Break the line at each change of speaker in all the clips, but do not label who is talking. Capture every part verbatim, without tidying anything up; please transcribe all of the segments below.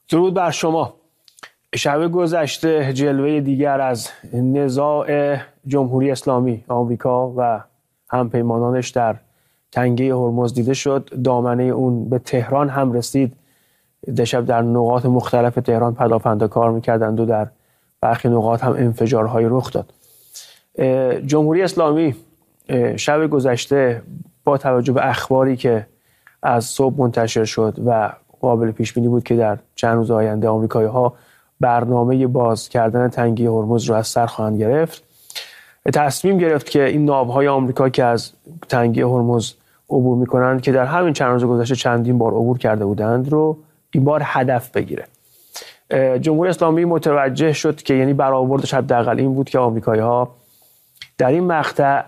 درود بر شما. شب گذشته جلوه دیگر از نزاع جمهوری اسلامی آمریکا و همپیمانانش در تنگه هرمز دیده شد. دامنه اون به تهران هم رسید. دیشب در نقاط مختلف تهران پدافندا کار میکردند و در برخی نقاط هم انفجارهای رخ داد. جمهوری اسلامی شب گذشته با توجه به اخباری که از صبح منتشر شد و قابل پیش بینی بود که در چند روز آینده آمریکایی‌ها برنامه باز کردن تنگه هرمز رو از سر خواهند گرفت، تصمیم گرفت که این ناوهای آمریکا که از تنگه هرمز عبور میکنند که در همین چند روز گذشته چندین بار عبور کرده بودند رو این بار هدف بگیره. جمهوری اسلامی متوجه شد که یعنی برآوردش حداقل این بود که آمریکایی‌ها در این مقطع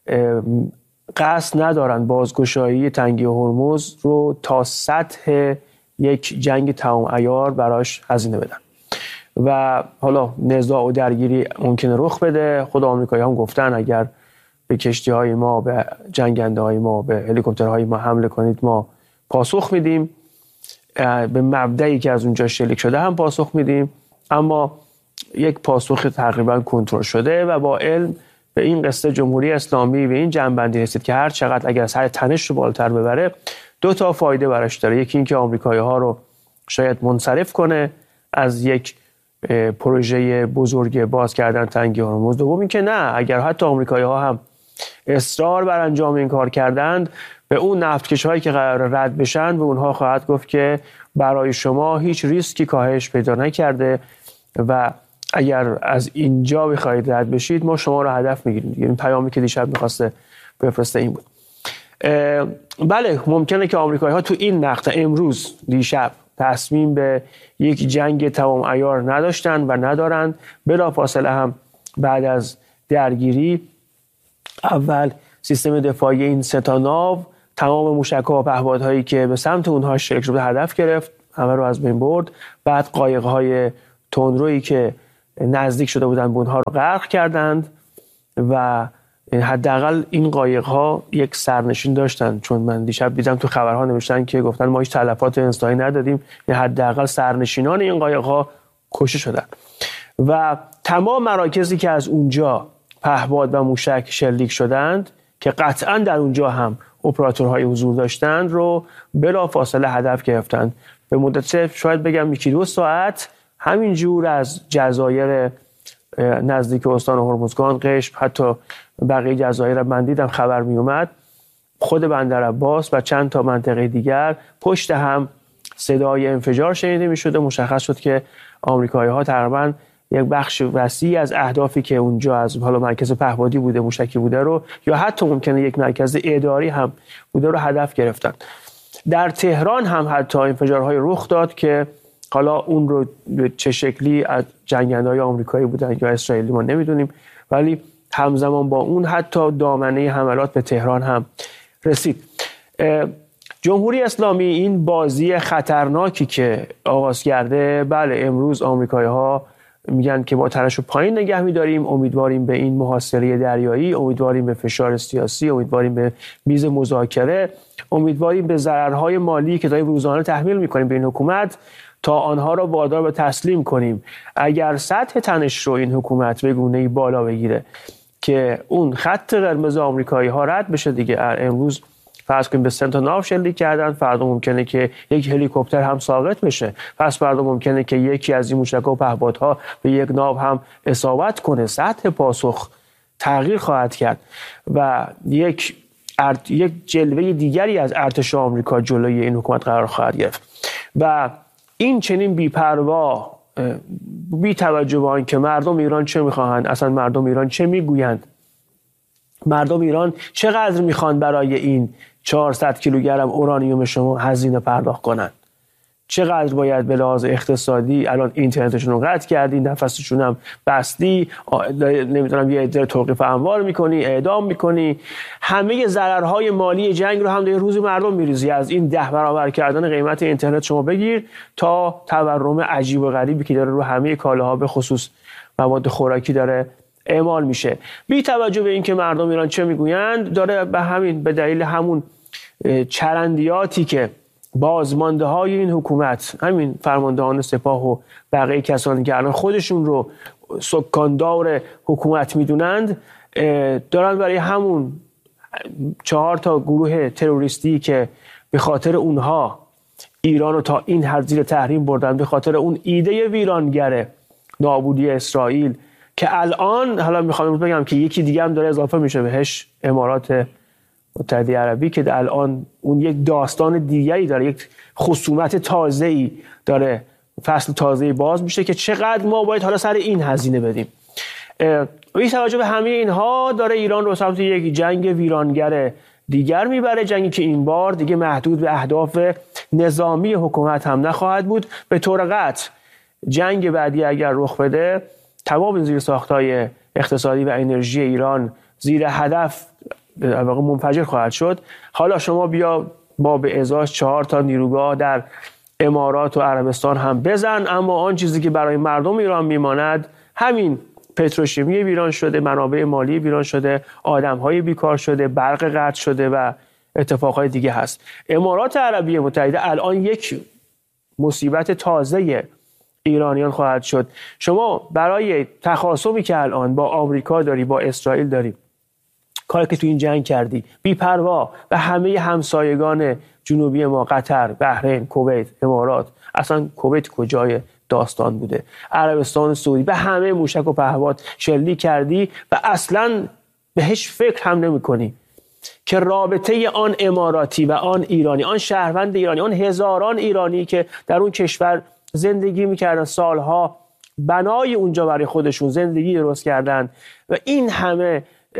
قصد ندارن بازگشایی تنگه هرمز رو تا سطح یک جنگ تمام عیار براش هزینه بدن و حالا نزاع و درگیری ممکنه رخ بده. خود آمریکایی هم گفتن اگر به کشتی های ما، به جنگنده های ما، به هلیکوپترهای ما حمله کنید ما پاسخ میدیم، به مبدئی که از اونجا شلیک شده هم پاسخ میدیم، اما یک پاسخ تقریبا کنترل شده و با علم به این قصه جمهوری اسلامی به این جنبندی رسید که هر چقدر اگر سر تنش رو بالاتر ببره دو تا فایده براش داره. یکی این که آمریکایی ها رو شاید منصرف کنه از یک پروژه بزرگ باز کردن تنگه هرمز. دوم این که نه، اگر حتی آمریکایی ها هم اصرار بر انجام این کار کردند به اون نفتکش هایی که قرار رد بشن به اونها خواهد گفت که برای شما هیچ ریسکی کاهش پیدا نکرده و اگر از اینجا بخواید رد بشید ما شما رو هدف میگیریم. این پیامی که دیشب میخواسته بفرسته این بود. بله ممکنه که آمریکایی ها تو این مقطع امروز دیشب تصمیم به یک جنگ تمام عیار نداشتن و ندارن. بلافاصله هم بعد از درگیری اول سیستم دفاعی این سه تا ناو تمام موشک‌ها و پهپادهایی که به سمت اونها شلیک شده هدف گرفت، همه رو از بین برد. بعد قایق‌های تندرویی که نزدیک شده بودن به اونها رو غرق کردند و حداقل این قایق‌ها یک سرنشین داشتن، چون من دیشب دیدم تو خبرها نوشتن که گفتن ما هیچ تلفات انسانی ندادیم، یعنی حداقل سرنشینان این قایق‌ها کشته شدن و تمام مراکزی که از اونجا پهپاد و موشک شلیک شدند که قطعاً در اونجا هم اپراتورهای حضور داشتند رو بلافاصله هدف گرفتند. به مدت شاید بگم یکی دو ساعت همینجور از جزایر نزدیک استان هرمزگان، قشم، حتی بقیه جزایر من دیدم خبر می اومد، خود بندر عباس و چند تا منطقه دیگر پشت هم صدای انفجار شنیده می شده. مشخص شد که آمریکایی ها تقریبا یک بخش وسیع از اهدافی که اونجا از حالا مرکز پهپادی بوده، موشکی بوده رو یا حتی ممکنه یک مرکز اداری هم بوده رو هدف گرفتن. در تهران هم حتی انفجارهای رخ داد که حالا اون رو چه شکلی از جنگنده‌های آمریکایی بودن یا اسرائیلی ما نمیدونیم، ولی همزمان با اون حتی دامنه حملات به تهران هم رسید. جمهوری اسلامی این بازی خطرناکی که آغاز کرده، بله امروز آمریکایی ها میگن که با تنش رو پایین نگه میداریم، امیدواریم به این محاصره دریایی، امیدواریم به فشار سیاسی، امیدواریم به میز مذاکره، امیدواریم به ضررهای مالی که داریم روزانه تحمیل میکنیم به این حکومت تا آنها را وادار به تسلیم کنیم. اگر سطح تنش رو این حکومت به گونه‌ای بالا بگیره که اون خط قرمز آمریکایی ها رد بشه دیگه، امروز فرض کنیم به سه تا ناو شلیک کردن، فردا ممکنه که یک هلیکوپتر هم ساقط بشه، پس فردا ممکنه که یکی از این موشک‌ها و پهپادها به یک ناو هم اصابت کنه. سطح پاسخ تغییر خواهد کرد و یک ارت... یک جلوه دیگری از ارتش آمریکا جلوی این حکومت قرار خواهد گرفت و این چنین بی‌پروا، بی توجه به اینکه مردم ایران چه می‌خواهند، اصلا مردم ایران چه می‌گویند، مردم ایران چقدر می‌خوان برای این چهارصد کیلوگرم اورانیوم شما هزینه پرداخت کنند، چقدر باید به لحاظ اقتصادی الان اینترنتشون رو قطع کردی، نفسشون هم بستی، نمیدونم یه عده توقیف اموال میکنی، اعدام میکنی، همه ضررهای مالی جنگ رو هم در روز مردم میریزی. از این ده برابر کردن قیمت اینترنت شما بگیر تا تورم عجیب و غریبی که داره رو همه کالاها به خصوص مواد خوراکی داره اعمال میشه. بی توجه به اینکه مردم ایران چه میگویند، داره به همین به دلیل همون چرندیاتی که بازمانده های این حکومت، همین فرماندهان سپاه و بقیه کسانی که الان خودشون رو سکاندار حکومت میدونند، دارن برای همون چهار تا گروه تروریستی که به خاطر اونها ایران رو تا این حد زیر تحریم بردن، به خاطر اون ایده ویرانگر نابودی اسرائیل که الان، حالا میخوام بگم که یکی دیگه هم داره اضافه میشه بهش، امارات متحده عربی، که الان اون یک داستان دیگری داره، یک خصومت تازه‌ای داره، فصل تازه‌ای باز میشه که چقدر ما باید حالا سر این هزینه بدیم. بی توجه به همه اینها داره ایران رو سمت یک جنگ ویرانگر دیگر میبره، جنگی که این بار دیگه محدود به اهداف نظامی حکومت هم نخواهد بود. به طور قطع جنگ بعدی اگر رخ بده، تمام زیرساخت‌های اقتصادی و انرژی ایران زیر هدف واقعا منفجر خواهد شد. حالا شما بیا ما به ازاش چهار تا نیروگاه در امارات و عربستان هم بزن، اما آن چیزی که برای مردم ایران میماند همین پتروشیمی ویران شده، منابع مالی ویران شده، آدم‌های بیکار شده، برق قطع شده و اتفاقهای دیگه هست. امارات عربی متحده الان یک مصیبت تازه ایرانیان خواهد شد. شما برای تخاصمی که الان با آمریکا داری، با اسرائیل داری، کاری که تو این جنگ کردی، بی‌پروا و همه همسایگان جنوبی ما، قطر، بحرین، کویت، امارات، اصلا کویت کجای داستان بوده، عربستان سعودی، به همه موشک و پهپاد شلیک کردی و اصلا بهش فکر هم نمی کنی که رابطه آن اماراتی و آن ایرانی، آن شهروند ایرانی، آن هزاران ایرانی که در اون کشور زندگی میکردن، سالها بنای اونجا برای خودشون زندگی درست کردن و این همه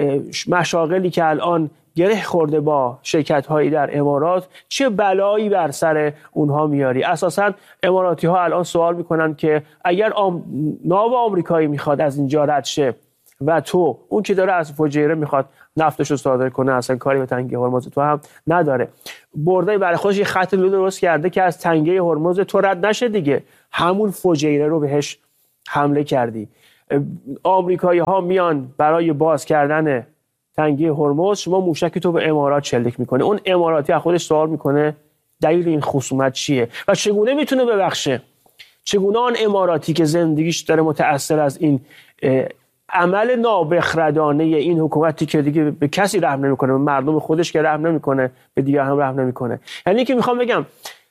مشاغلی که الان گره خورده با شرکت هایی در امارات، چه بلایی بر سر اونها میاری؟ اساسا اماراتی ها الان سوال میکنن که اگر آم... ناو آمریکایی میخواد از اینجا رد شه و تو اون که داره از فجیره میخواد نفتش رو صادر کنه، اصلا کاری به تنگه هرمز تو هم نداره، برده برای خودش یه خط لو درست کرده که از تنگه هرمز تو رد نشه دیگه، همون فجیره رو بهش حمله کردی. آمریکایی ها میان برای باز کردن تنگه هرمز، شما موشکی تو به امارات شلیک میکنه. اون اماراتی از خودش سوال میکنه دلیل این خصومت چیه و چگونه میتونه ببخشه؟ چگونه آن اماراتی که زندگیش داره متأثر از این عمل نابخردانه این حکومتی که دیگه به کسی رحم نمیکنه، به مردم خودش که رحم نمیکنه، به دیگر هم رحم نمیکنه. یعنی که میخوام بگم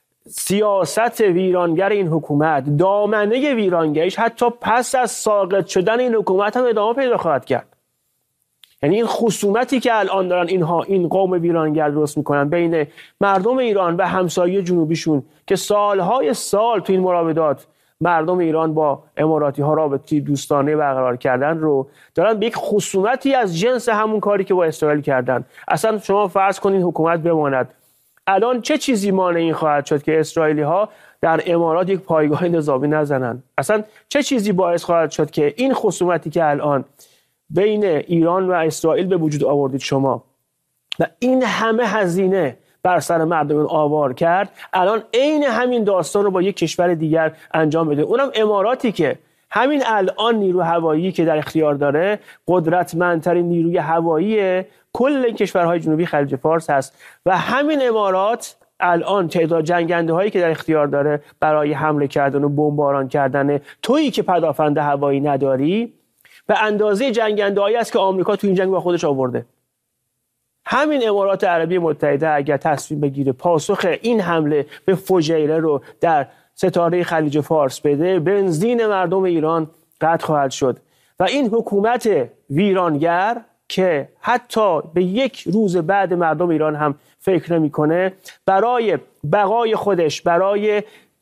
سیاست ویرانگر این حکومت، دامنه ویرانگریش حتی پس از ساقط شدن این حکومت هم ادامه پیدا خواهد کرد. یعنی این خصومتی که الان دارن اینها، این قوم ویرانگر درست میکنن بین مردم ایران و همسایه جنوبیشون که سالهای سال تو این مراودات مردم ایران با اماراتی ها رابطه دوستانه برقرار کردن، رو دارن به یک خصومتی از جنس همون کاری که با اسرائیل کردن. اصلا شما فرض کنین حکومت بماند، الان چه چیزی مانع این خواهد شد که اسرائیلی ها در امارات یک پایگاه نظامی نزنن؟ اصلا چه چیزی باعث خواهد شد که این خصومتی که الان بین ایران و اسرائیل به وجود آوردید شما و این همه هزینه بر سر مردم آوار کرد، الان عین همین داستان رو با یک کشور دیگر انجام بده، اونم اماراتی که همین الان نیرو هوایی که در اختیار داره قدرتمندترین نیروی هوایی کل این کشورهای جنوبی خلیج فارس هست و همین امارات الان تعداد جنگنده هایی که در اختیار داره برای حمله کردن و بمباران کردن تویی که پدافند هوایی نداری، به اندازه جنگنده هایی است که آمریکا تو این جنگ با خودش آورده. همین امارات عربی متحده اگر تصمیم بگیره پاسخ این حمله به فجیره رو در ستاره خلیج فارس بده، بنزین مردم ایران قطع خواهد شد و این حکومت ویرانگر که حتی به یک روز بعد مردم ایران هم فکر نمی‌کنه، برای بقای خودش، برای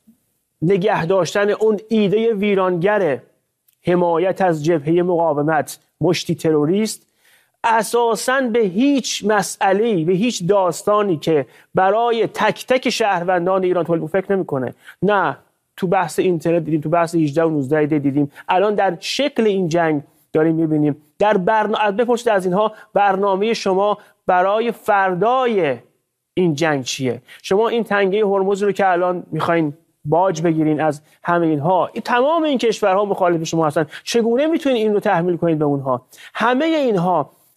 نگه داشتن اون ایده ویرانگر حمایت از جبهه مقاومت، مشتی تروریست، اساساً به هیچ مسئله‌ای، به هیچ داستانی که برای تک تک شهروندان ایران تولید فکر نمی‌کنه. نه تو بحث اینترنت دیدیم، تو بحث هجده و نوزده دیدیم، الان در شکل این جنگ داریم می‌بینیم. در برنامه بپرسید از اینها برنامه شما برای فردای این جنگ چیه؟ شما این تنگه هرمز رو که الان می‌خواین باج بگیرین از همه اینها، این تمام این کشورها مخالف شما هستن، چگونه میتونید این رو تحمیل کنید به اونها؟ همه اینها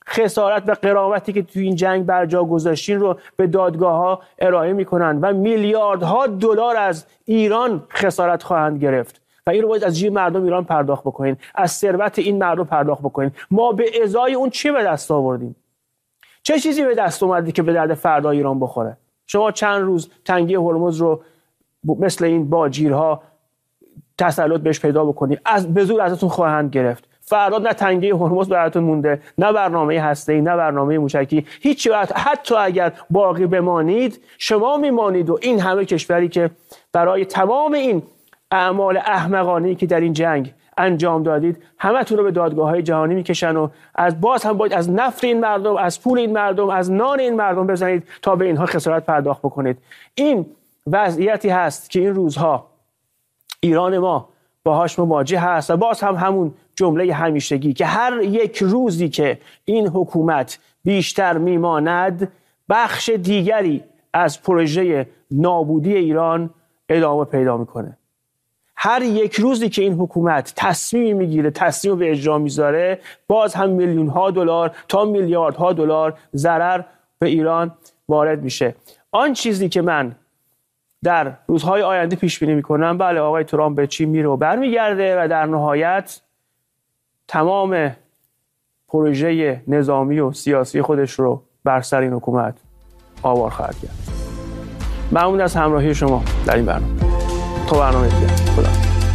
خسارت و غرامتی که توی این جنگ بر جا گذاشتین رو به دادگاه ها ارائه میکنن و میلیاردها دلار از ایران خسارت خواهند گرفت و این رو باید از جیب مردم ایران پرداخت بکنین، از ثروت این مردم پرداخت بکنین. ما به ازای اون چی به دست آوردیم؟ چه چیزی به دست اومدی که به درد فردا ایران بخوره؟ شما چند روز تنگی هرمز رو مثل این باجیرها تسلط بهش پیدا بکنی، از به زور ازتون خواهند گرفت. فردا نه تنگی هرمز براتون مونده، نه برنامه هسته‌ای، نه برنامه موشکی، هیچ وقت. حتی اگر باقی بمانید، شما میمانید و این همه کشوری که برای تمام این اعمال احمقانه‌ای که در این جنگ انجام دادید همتون رو به دادگاه‌های جهانی میکشن و از باز هم باید از نفت این مردم، از پول این مردم، از نان این مردم بزنید تا به اینها خسارت پرداخت بکنید. این وضعیتی هست که این روزها ایران ما باهاش مواجه هست و باز هم همون جمله همیشگی که هر یک روزی که این حکومت بیشتر میماند بخش دیگری از پروژه نابودی ایران ادامه پیدا میکنه. هر یک روزی که این حکومت تصمیمی میگیره، تصمیم به اجرا میذاره، باز هم میلیون ها دلار تا میلیاردها دلار ضرر به ایران وارد میشه. آن چیزی که من در روزهای آینده پیش بینی میکنم، بله آقای ترامپ به چین میره و برمیگرده و در نهایت تمام پروژه نظامی و سیاسی خودش رو بر سر این حکومت آوار خواهد کرد. ممنون از همراهی شما در این برنامه. تا برنامه دیگر. خدا